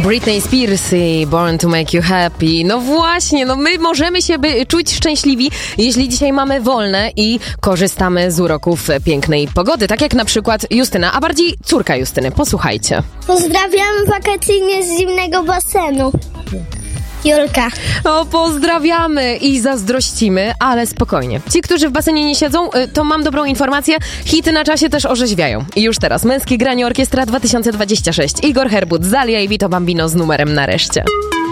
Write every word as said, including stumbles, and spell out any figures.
Britney Spears i Born to Make You Happy. No właśnie, no my możemy się by czuć szczęśliwi, jeśli dzisiaj mamy wolne i korzystamy z uroków pięknej pogody. Tak jak na przykład Justyna, a bardziej córka Justyny. Posłuchajcie. Pozdrawiam wakacyjnie z zimnego basenu. Julka. O, pozdrawiamy i zazdrościmy, ale spokojnie. Ci, którzy w basenie nie siedzą, to mam dobrą informację, hity na czasie też orzeźwiają. I już teraz Męskie Granie Orkiestra dwa tysiące dwadzieścia sześć. Igor Herbut, Zalia i Vito Bambino z numerem Nareszcie.